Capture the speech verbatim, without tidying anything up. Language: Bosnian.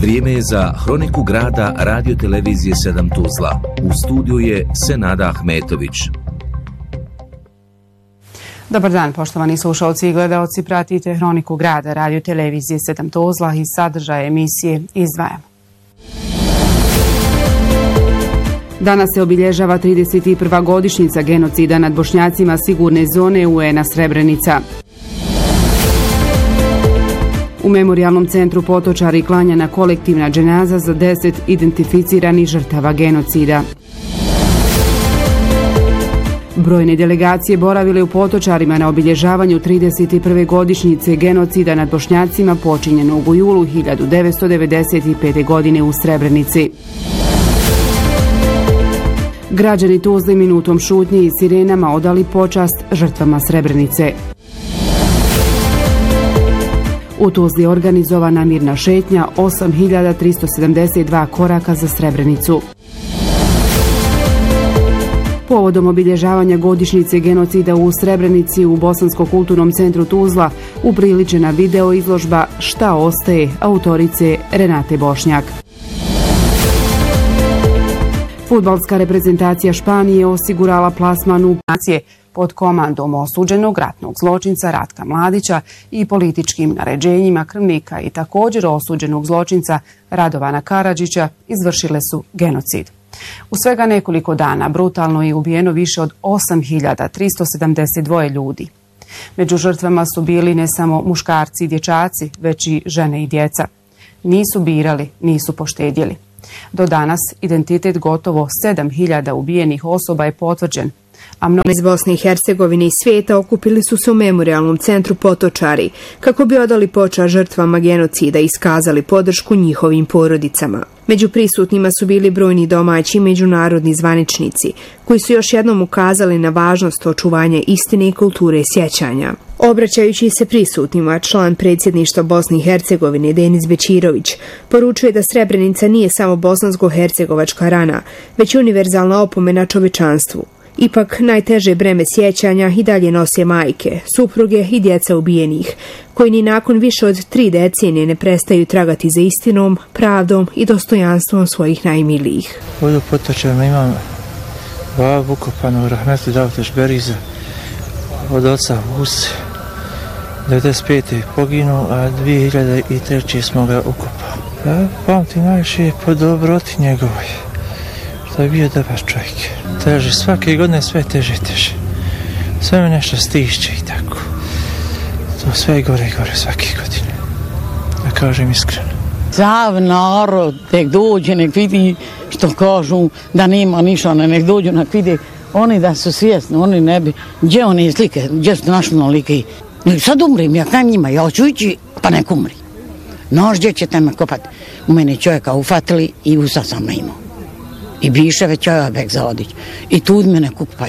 Vrijeme je za Hroniku grada Radio Televizije sedam Tuzla. U studiju je Senada Ahmetović. Dobar dan, poštovani slušalci i gledaoci, pratite Hroniku grada Radio Televizije sedam Tuzla i sadržaje emisije izdvajamo. Danas se obilježava trideset prva godišnjica genocida nad Bošnjacima sigurne zone U N-a Srebrenica. U Memorijalnom centru Potočari klanjana kolektivna dženaza za deset identificiranih žrtava genocida. Brojne delegacije boravile u Potočarima na obilježavanju trideset prve godišnjice genocida nad Bošnjacima počinjenog u julu hiljadu devetsto devedeset pete. godine u Srebrenici. Građani Tuzle minutom šutnje i sirenama odali počast žrtvama Srebrenice. U Tuzli je organizovana mirna šetnja osam hiljada tristo sedamdeset dva koraka za Srebrenicu. Povodom obilježavanja godišnjice genocida u Srebrenici u Bosanskom kulturnom centru Tuzla upriličena video izložba Šta ostaje autorice Renate Bošnjak. Fudbalska reprezentacija Španije osigurala plasman u nacije pod komandom osuđenog ratnog zločinca Ratka Mladića i političkim naređenjima krvnika i također osuđenog zločinca Radovana Karadžića izvršile su genocid. U svega nekoliko dana brutalno je ubijeno više od osam hiljada tristo sedamdeset dva ljudi. Među žrtvama su bili ne samo muškarci i dječaci, već i žene i djeca. Nisu birali, nisu poštedjeli. Do danas identitet gotovo sedam hiljada ubijenih osoba je potvrđen, a mnogi iz Bosne i Hercegovine i svijeta okupili su se u Memorijalnom centru Potočari kako bi odali počast žrtvama genocida i iskazali podršku njihovim porodicama. Među prisutnima su bili brojni domaći i međunarodni zvaničnici koji su još jednom ukazali na važnost očuvanja istine i kulture sjećanja. Obraćajući se prisutnima, član predsjedništva Bosne i Hercegovine Denis Bećirović poručuje da Srebrenica nije samo bosansko-hercegovačka rana, već univerzalna opomena čovečanstvu. Ipak najteže breme sjećanja i dalje nose majke, supruge i djeca ubijenih, koji ni nakon više od tri decenije ne prestaju tragati za istinom, pravdom i dostojanstvom svojih najmilijih. Ovdje u Potočarima imam babu ukopanu Rahmetli Davuteš Beriza od oca Huse. devedeset pete poginuo, a dvije hiljade treće smo ga ukopali. Ja pamtim najviše po dobroti njegovoj, što je bio dobar čovjek. Teže, svake godine sve teže, teže. Sve me nešto stišće i tako. To sve gore i gore svake godine. Da kažem iskreno. Sav narod nek dođe, nek vidi što kažu da nema ništa, nek dođu, nek vidi. Oni da su svjesni, oni ne bi. Gdje one slike, gdje su nacionalnike? Sad umrim, ja kaj njima, ja ću ići, pa nek umri. Nož gdje ćete me kopati? U mene čovjeka ufatili i usta sam imao. I biše već Jojabek Zavodić. I tu mene kupaju.